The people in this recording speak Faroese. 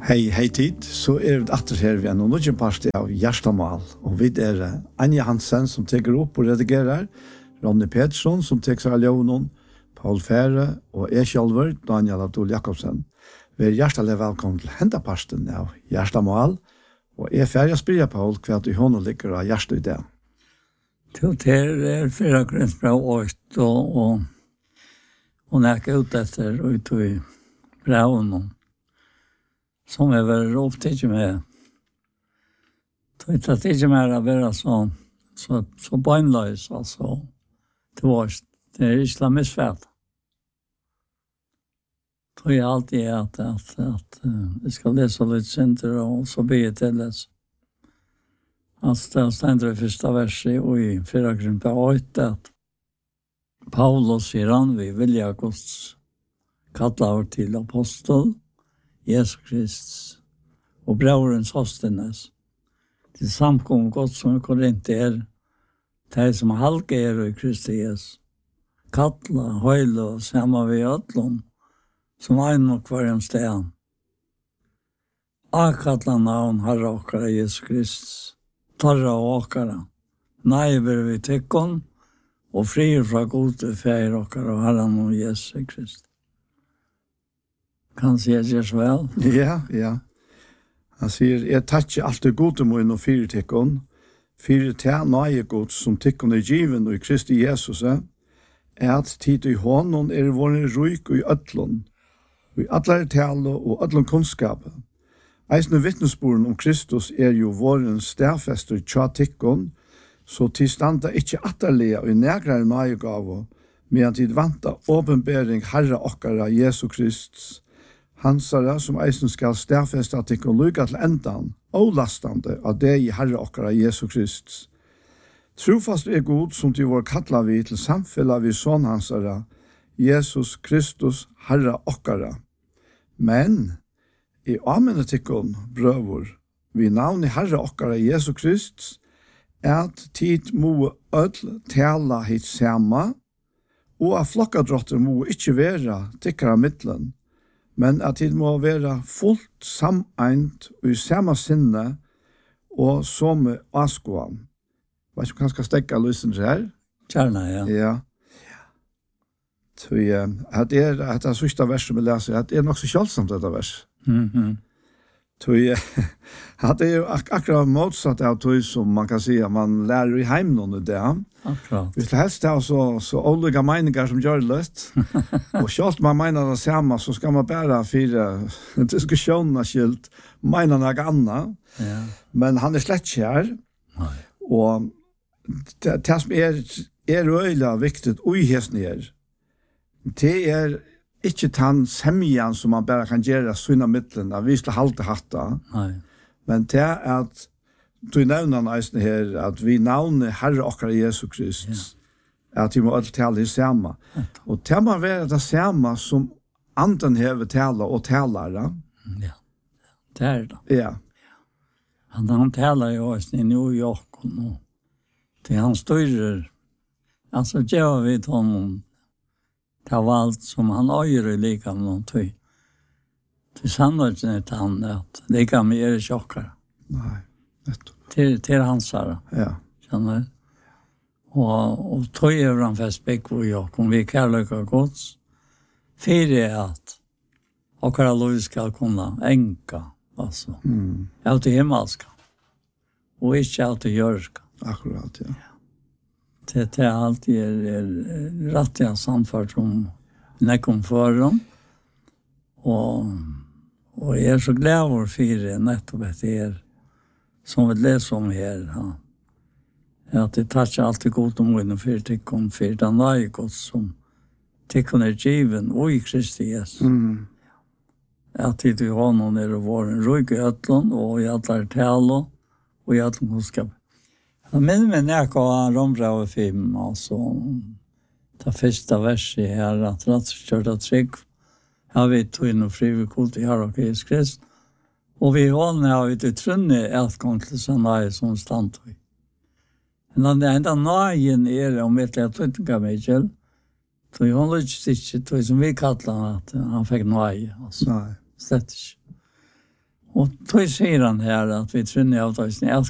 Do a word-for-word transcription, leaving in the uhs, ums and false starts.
Hei, hei tid, så er vi atter her ved noen nødvendig parti av Gjerstamal, og vi er Anja Hansen som teker opp og redigerer, Ronny Petersson som teker seg av Ljøvnån, Paul Fære og jeg selv, Daniel Abdul Jakobsen. Vi er hjertelig velkommen til hendaparsten av Gjerstamal, og jeg er ferdig å spørre Paul hva du hånden ligger av hjertet i det. Det er fyra grunns bra åkt, og, og, og når jeg er ute etter ut i braun, som jeg var opptatt med. Det er ikke mer å være så, så, så bøgnløs, altså. Det var det er islamisfært. Det er alltid at, at, at jeg skal lese litt synder, og så blir jeg til det. Altså, det stender i første verset, og i fyra grunn på åtte, at Paulus sier han, vi vilja Guds kalla over til apostel, Jesus Kristus, og brauren Sostenes, til samkom godt som Korint er, de som halke er i Kristi Jesus, kalla, høyla, samma vi ötlom, som ein og hver en sted. Akalla navn Herre okkara Jesus Kristus, torra og okkara, naiver vi tykkon, og frir fra gode feir okkara og Herren og Jesus Kristus. Kan si at jeg vel? Ja, ja. Han sier, jeg takker alt det gode mun og fire tikkon, fire til nøye god som tikkon er given og i Kristi Jesus, er at tid i hånden er våre ryk og i øtlån, og i alle tale og øtlån kunnskap. Eisne vittnesboren om Kristus er jo våren stærfester tja tikkon, så til standa ikke atterlige og i negrar nøye gav, medan tid vanta åpenbering Herre okkara Jesu Kristus, hansara som eisen skal stærfeste at ikke lykke til endan, og lastande av det i Herre okkara Jesu Kristus. Trofast er god som til vår kattla vi til samfella vi sånn hansara, Jesus Kristus Herre okkara. Men, i amenetikkon, brøvor, vi navn i Herre okkara Jesu Kristus, at tid må ødel tala hit sama, og at flokkadrotter må ikke være tikkara middelen, men at det må være fullt sameint og i samme sinne og som askoan. Vet du hva skal stekke lysen til her? Kjærna, ja. Ja. Så ja, det er det sørste verset vi leser, det er nok så kjølsomt dette vers. Mhm. Så ja, det er jo ak akkurat motsatt av det som man kan si at man lærer i heimen det. Akkurat. Hvis det helst er så, så olika meninger som gjør det løst, og selv man mener det samme, så skal man bare fire diskusjoner skilt, mener noe annet. Ja. Men han er slett ikke her. Nei. Og det, det som er, er øyelig viktig, uihesten her, det er ikke tann semjan som man bare kan gjøre sunna middelen, at vi skal halte hatta. Nei. Men det er at du nevner eisen her, at vi navner Herre okkara Jesu Kristus, ja. At vi må alt tale i samme. Og det må være det samme som anden hever tale og talere. Ja, det er det. Ja. Han, han taler jo også i New York, og nå. Det han styrer, altså gjør vi til honom, det var alt som han øyer i lika med noen tøy. Til sannheten er til han at lika med er tjokkere. Nei, nettopp. Til, til hans her. Ja. Kjenner du? Og, og tøy er han fest bekk hvor jeg kom vi kærløyker gods. Fire er at akkurat lov skal kunne enka, altså. Mm. Ja, til himmelska. Og ikke alt til jørska. Akkurat, ja. Det, det er alltid er, er, er rett jeg samført om nekken for dem. Og, og jeg er så glad over fire nettopp etter her, som vi leser om her. Ja. At det tar ikke alltid godt om å fire tikkene, fire den nøye godt som tikkene er given, og i Kristi Jesus. Mm. At det til hånden er vår røyke i øtlen, og i alle tale, og i alle kunnskap. Jeg minner meg når jeg var rombrave film, altså, det første verset her, at rett og slett av trygg, jeg vet jo noe frivillig kult i her og Jesus Krist, og vi hånden har vi til trunne etgang til sånn nøye som stand i. Men det enda nøyen er, om jeg ikke tøytinga meg til, så hun lykkes ikke til som vi kallar han, at han fikk nøye, altså. Nei. Slett ikke. Och då säger han här att vi trinner av oss